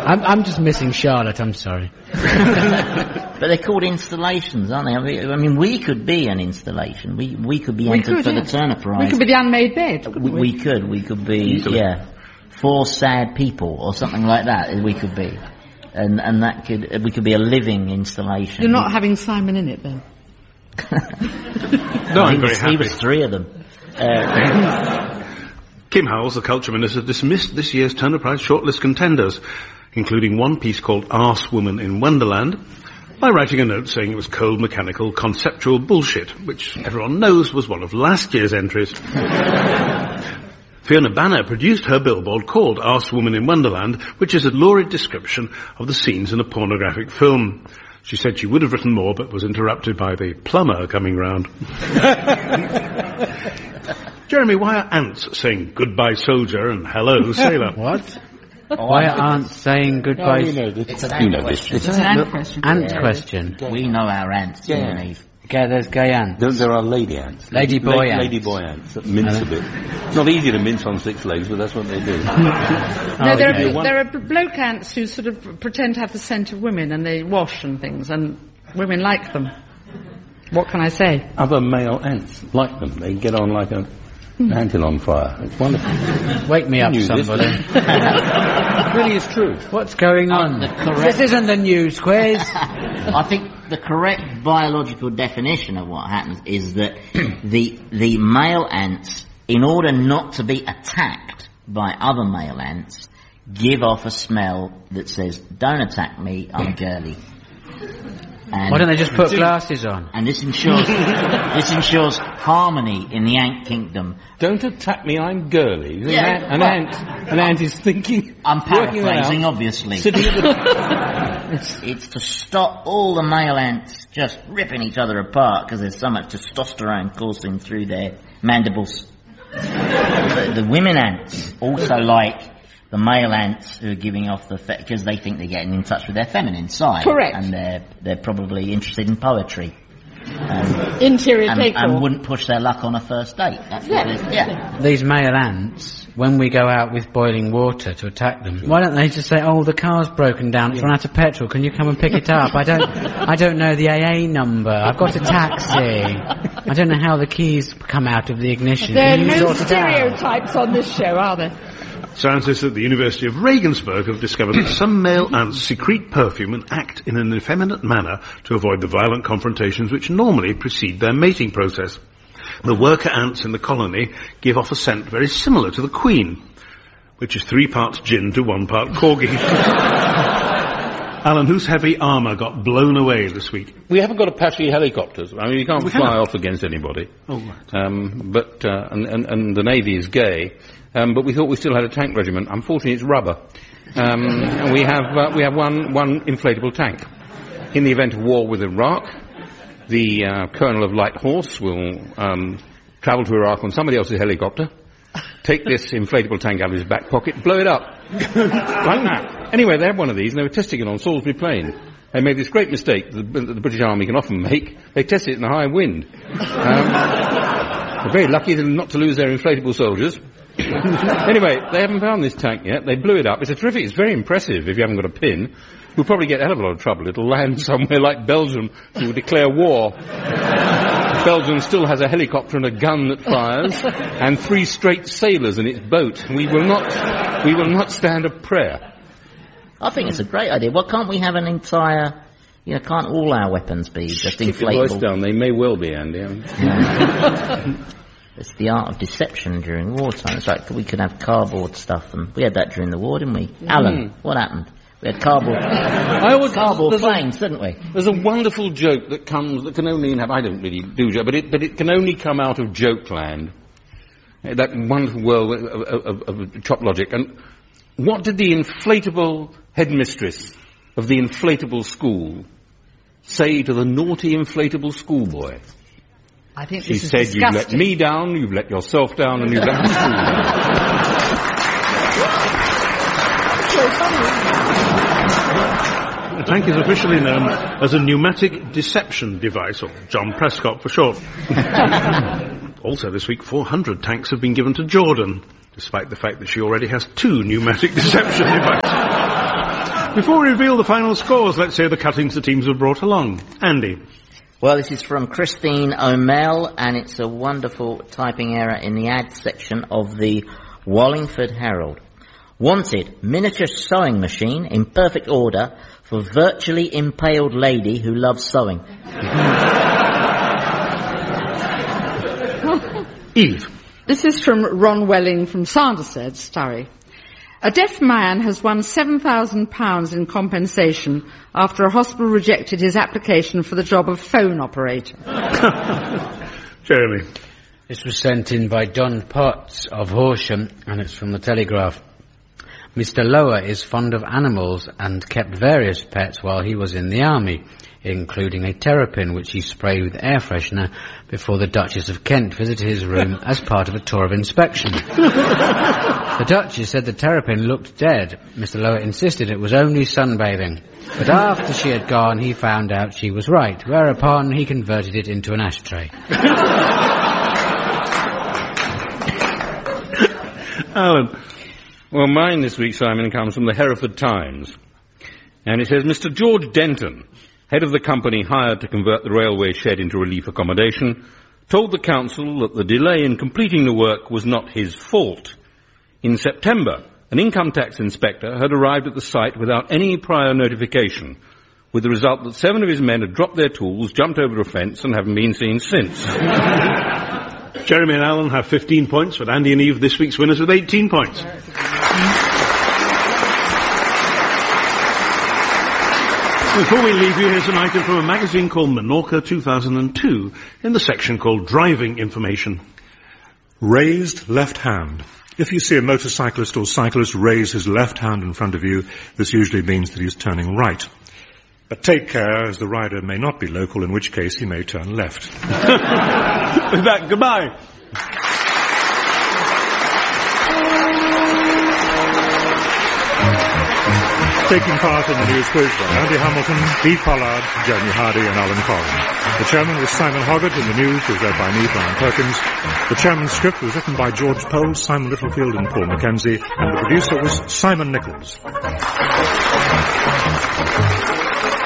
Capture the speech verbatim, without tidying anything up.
I'm, I'm just missing Charlotte, I'm sorry. But they're called installations, aren't they? I mean, I mean, we could be an installation. We we could be We entered could, for yeah. the Turner Prize. We could be the unmade bed. couldn't We, We, we could. We could be, Easily. yeah, four sad people or something like that. We could be, and and that could we could be a living installation. You're not having Simon in it then? No, I'm he very was, happy. He was three of them. Uh, Kim Howells, the Culture Minister, dismissed this year's Turner Prize shortlist contenders, including one piece called Arse Woman in Wonderland, by writing a note saying it was cold, mechanical, conceptual bullshit, which everyone knows was one of last year's entries. Fiona Banner produced her billboard called Arse Woman in Wonderland, which is a lurid description of the scenes in a pornographic film. She said she would have written more, but was interrupted by the plumber coming round. Jeremy, why are ants saying goodbye soldier and hello sailor? What? Why are ants saying goodbye? Oh, you know this. it's an You ant know this. question. It's an ant question. Ant Yeah. question. We know our ants, Yeah. yeah. Eve. Yeah, there's gay ants. There, there are lady ants. Lady boy La- ants. Lady boy ants that mince a bit. It's not easy to mince on six legs, but that's what they do. No, Oh, there, yeah. are, there are bloke ants who sort of pretend to have the scent of women and they wash and things, and women like them. What can I say? Other male ants like them. They get on like a lantern on fire. It's wonderful. Wake me You up, knew this, somebody. It really is true. What's going on? The correct- This isn't the news quiz. I think the correct biological definition of what happens is that the the male ants, in order not to be attacked by other male ants, give off a smell that says, "Don't attack me, I'm girly." And, Why don't they just put glasses on? and this ensures this ensures harmony in the ant kingdom. Don't attack me, I'm girly. An, Yeah, ant, an, well- ant, an ant is thinking... I'm working that paraphrasing, out, obviously. Sitting at the... It's, it's to stop all the male ants just ripping each other apart because there's so much testosterone coursing through their mandibles. the, the women ants also like the male ants who are giving off the... because they think they're getting in touch with their feminine side. Correct. And they're, they're probably interested in poetry. Um, Interior and, decor. and wouldn't push their luck on a first date. That's what Yeah. it is. Yeah. These male ants, when we go out with boiling water to attack them, why don't they just say, "Oh, the car's broken down, it's run out of petrol, can you come and pick it up? I don't, I don't know the A A number, I've got a taxi. I don't know how the keys come out of the ignition. There are Can you no sort it out?" stereotypes on this show, are there? Scientists at the University of Regensburg have discovered that some male ants secrete perfume and act in an effeminate manner to avoid the violent confrontations which normally precede their mating process. The worker ants in the colony give off a scent very similar to the queen, which is three parts gin to one part corgi. Alan, whose heavy armour got blown away this week? We haven't got Apache helicopters. I mean, you can't We fly haven't. off against anybody. Oh, right. Um, but uh, and, and, and the Navy is gay. Um, but we thought we still had a tank regiment. Unfortunately, it's rubber. Um, and we have uh, we have one one inflatable tank. In the event of war with Iraq, the uh, Colonel of Light Horse will um, travel to Iraq on somebody else's helicopter, take this inflatable tank out of his back pocket, blow it up like that. Anyway, they had one of these, and they were testing it on Salisbury Plain. They made this great mistake that the, that the British Army can often make. They test it in a high wind. Um, they're very lucky not to lose their inflatable soldiers. Anyway, they haven't found this tank yet. They blew it up. It's a terrific, it's very impressive if you haven't got a pin. You'll probably get a hell of a lot of trouble. It'll land somewhere like Belgium, who will declare war. Belgium still has a helicopter and a gun that fires, and three straight sailors in its boat. We will not, we will not stand a prayer. I think it's a great idea. Well, can't we have an entire... You know, can't all our weapons be just Keep your voice inflatable? down. They may well be, Andy. It's the art of deception during wartime. It's like we could have cardboard stuff, and we had that during the war, didn't we? Alan, what happened? We had cardboard, I always cardboard there's a- planes, didn't we? There's a wonderful joke that comes, that can only have, I don't really do joke, but it, but it can only come out of Jokeland. Uh, That wonderful world of, of, of, of chop logic. And what did the inflatable headmistress of the inflatable school say to the naughty inflatable schoolboy? I think She this is said, disgusting. "You've let me down, you've let yourself down, and you've let the school down." The tank is officially known as a pneumatic deception device, or John Prescott for short. Also this week, four hundred tanks have been given to Jordan, despite the fact that she already has two pneumatic deception devices. Before we reveal the final scores, let's hear the cuttings the teams have brought along. Andy. Well, this is from Christine O'Mell, and it's a wonderful typing error in the ad section of the Wallingford Herald. Wanted, miniature sewing machine in perfect order for virtually impaled lady who loves sewing. Eve. This is from Ron Welling from Sanderstead, Surrey. A deaf man has won seven thousand pounds in compensation after a hospital rejected his application for the job of phone operator. Jeremy. This was sent in by Don Potts of Horsham, and it's from the Telegraph. Mister Lower is fond of animals and kept various pets while he was in the army, including a terrapin which he sprayed with air freshener before the Duchess of Kent visited his room as part of a tour of inspection. The Duchess said the terrapin looked dead. Mister Lower insisted it was only sunbathing. But after she had gone, he found out she was right, whereupon he converted it into an ashtray. Alan. Well, mine this week, Simon, comes from the Hereford Times. And it says, Mister George Denton, head of the company hired to convert the railway shed into relief accommodation, told the council that the delay in completing the work was not his fault. In September, an income tax inspector had arrived at the site without any prior notification, with the result that seven of his men had dropped their tools, jumped over a fence, and haven't been seen since. Jeremy and Alan have fifteen points, but Andy and Eve, this week's winners, with eighteen points. Before we leave you, here's an item from a magazine called Menorca two thousand two, in the section called Driving Information. Raised left hand. If you see a motorcyclist or cyclist raise his left hand in front of you, this usually means that he's turning right. But take care, as the rider may not be local, in which case he may turn left. With that, goodbye. Taking part in the news quiz were Andy Hamilton, Dee Pollard, Jeremy Hardy and Alan Collins. The chairman was Simon Hoggart, and the news was read by me, Brian Perkins. The chairman's script was written by George Pole, Simon Littlefield and Paul Mackenzie, and the producer was Simon Nichols.